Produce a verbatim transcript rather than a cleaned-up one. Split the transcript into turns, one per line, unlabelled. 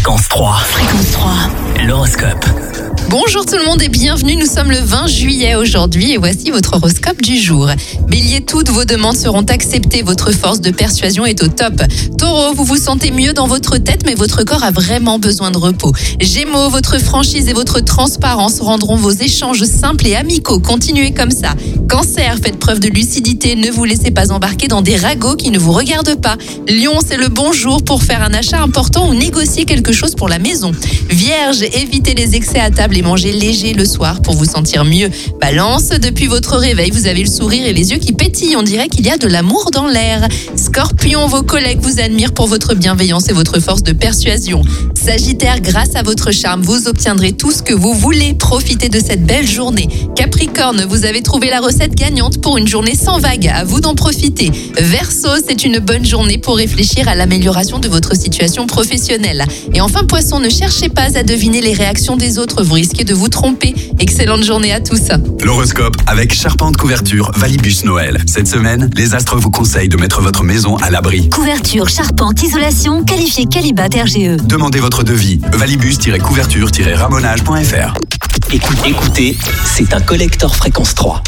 Fréquence trois. Fréquence trois. L'horoscope.
Bonjour tout le monde et bienvenue, nous sommes le vingt juillet aujourd'hui et voici votre horoscope du jour. Bélier, toutes vos demandes seront acceptées, votre force de persuasion est au top. Taureau, vous vous sentez mieux dans votre tête mais votre corps a vraiment besoin de repos. Gémeaux, votre franchise et votre transparence rendront vos échanges simples et amicaux, continuez comme ça. Cancer, faites preuve de lucidité, ne vous laissez pas embarquer dans des ragots qui ne vous regardent pas. Lion, c'est le bon jour pour faire un achat important ou négocier quelque chose pour la maison. Vierge, évitez les excès à table et mangez léger le soir pour vous sentir mieux. Balance, depuis votre réveil, vous avez le sourire et les yeux qui pétillent, on dirait qu'il y a de l'amour dans l'air. Scorpion, vos collègues vous admirent pour votre bienveillance et votre force de persuasion. Sagittaire, grâce à votre charme, vous obtiendrez tout ce que vous voulez. Profitez de cette belle journée. Capricorne, vous avez trouvé la recette gagnante pour une journée sans vague. À vous d'en profiter. Verseau, c'est une bonne journée pour réfléchir à l'amélioration de votre situation professionnelle. Et enfin, Poisson, ne cherchez pas à deviner les réactions des autres, vous risquez de vous tromper. Excellente journée à tous.
L'horoscope avec Charpente Couverture Valibus Noël. Cette semaine, les astres vous conseillent de mettre votre maison à l'abri.
Couverture, charpente, isolation, qualifié Qualibat R G E.
Demandez votre devis. valibus-couverture-ramonage point f r.
Écoutez, écoutez, c'est un collector Fréquence trois.